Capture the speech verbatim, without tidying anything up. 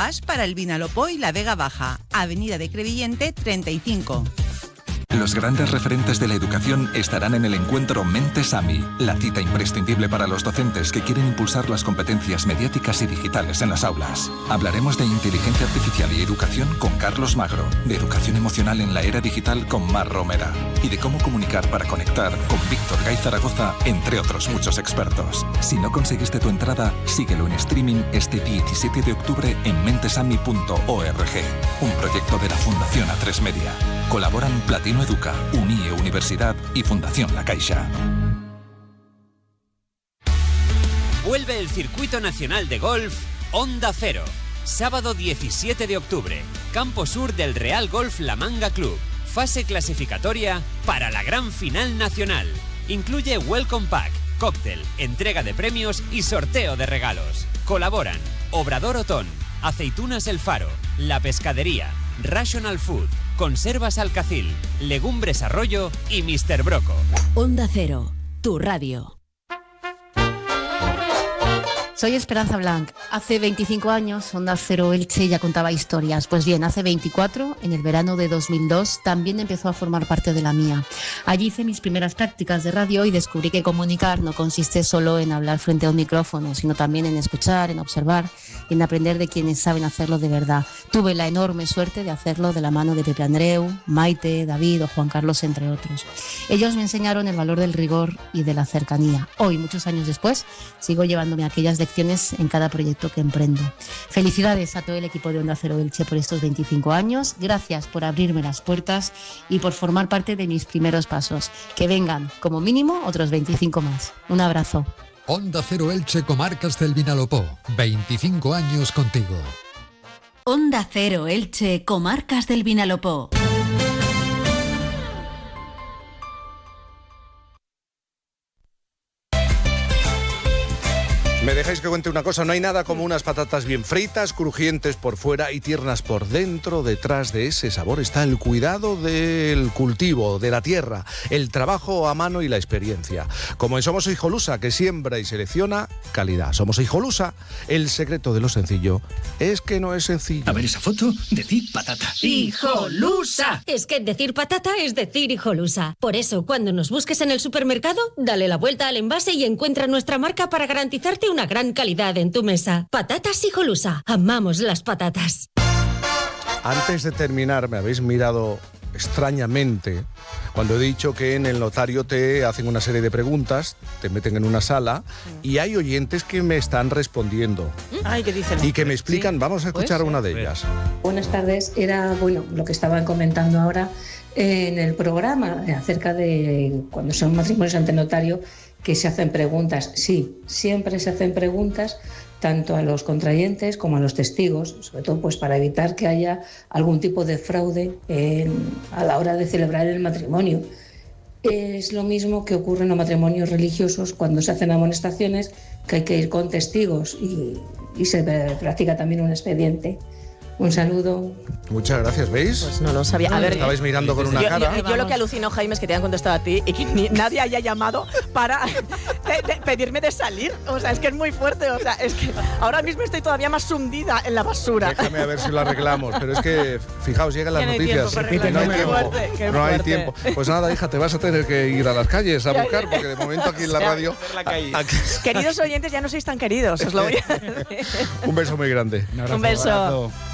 wash para el Vinalopó y la Vega Baja, Avenida de Crevillente treinta y cinco. Los grandes referentes de la educación estarán en el encuentro Mentes A M I, la cita imprescindible para los docentes que quieren impulsar las competencias mediáticas y digitales en las aulas. Hablaremos de inteligencia artificial y educación con Carlos Magro, de educación emocional en la era digital con Mar Romera y de cómo comunicar para conectar con Víctor Gay Zaragoza, entre otros muchos expertos. Si no conseguiste tu entrada, síguelo en streaming este diecisiete de octubre en mentesami punto org, un proyecto de la Fundación A tres Media. Colaboran Platino Educa, Unie Universidad y Fundación La Caixa. Vuelve el Circuito Nacional de Golf Onda Cero. Sábado diecisiete de octubre, Campo Sur del Real Golf La Manga Club. Fase clasificatoria para la gran final nacional. Incluye Welcome Pack, cóctel, entrega de premios y sorteo de regalos. Colaboran Obrador Otón, Aceitunas El Faro, La Pescadería, Rational Food, Conservas Alcacil, Legumbres Arroyo y mister Broco. Onda Cero, tu radio. Soy Esperanza Blanc. Hace veinticinco años, Onda Cero Elche ya contaba historias. Pues bien, hace veinticuatro, en el verano de dos mil dos, también empezó a formar parte de la mía. Allí hice mis primeras prácticas de radio y descubrí que comunicar no consiste solo en hablar frente a un micrófono, sino también en escuchar, en observar y en aprender de quienes saben hacerlo de verdad. Tuve la enorme suerte de hacerlo de la mano de Pepe Andreu, Maite, David o Juan Carlos, entre otros. Ellos me enseñaron el valor del rigor y de la cercanía. Hoy, muchos años después, sigo llevándome aquellas lecciones en cada proyecto que emprendo. Felicidades a todo el equipo de Onda Cero Elche por estos veinticinco años. Gracias por abrirme las puertas y por formar parte de mis primeros pasos. Que vengan, como mínimo, otros veinticinco más. Un abrazo. Onda Cero Elche, Comarcas del Vinalopó. veinticinco años contigo. Onda Cero Elche, Comarcas del Vinalopó. Me dejáis que cuente una cosa, no hay nada como unas patatas bien fritas, crujientes por fuera y tiernas por dentro. Detrás de ese sabor está el cuidado del cultivo, de la tierra, el trabajo a mano y la experiencia. Como en Somos Hijolusa, que siembra y selecciona calidad. Somos Hijolusa, el secreto de lo sencillo es que no es sencillo. A ver esa foto, decir patata. ¡Hijolusa! Es que decir patata es decir Hijolusa. Por eso, cuando nos busques en el supermercado, dale la vuelta al envase y encuentra nuestra marca para garantizarte una gran calidad en tu mesa. Patatas Hijolusa. Amamos las patatas. Antes de terminar, me habéis mirado extrañamente cuando he dicho que en el notario te hacen una serie de preguntas, te meten en una sala y hay oyentes que me están respondiendo. Ay, ¿qué dicen? Y que me explican, sí. Vamos a escuchar una de ellas. Buenas tardes, era bueno lo que estaban comentando ahora en el programa acerca de cuando son matrimonios ante notario, que se hacen preguntas. Sí, siempre se hacen preguntas tanto a los contrayentes como a los testigos, sobre todo pues para evitar que haya algún tipo de fraude en, a la hora de celebrar el matrimonio. Es lo mismo que ocurre en los matrimonios religiosos cuando se hacen amonestaciones, que hay que ir con testigos y, y se practica también un expediente. Un saludo. Muchas gracias, ¿veis? Pues no lo sabía. A ver, estabais mirando con una yo, cara. Yo, yo lo que alucino, Jaime, es que te hayan contestado a ti y que ni, nadie haya llamado para de, de pedirme de salir. O sea, es que es muy fuerte. O sea, es que ahora mismo estoy todavía más hundida en la basura. Déjame a ver si lo arreglamos. Pero es que, fijaos, llegan las noticias. No hay tiempo. No hay tiempo. Fuerte, qué no hay fuerte. tiempo. Pues nada, hija, te vas a tener que ir a las calles a buscar, porque de momento aquí en la radio... La Queridos oyentes, ya no sois tan queridos, os lo voy a decir. Un beso muy grande. Un, Un beso.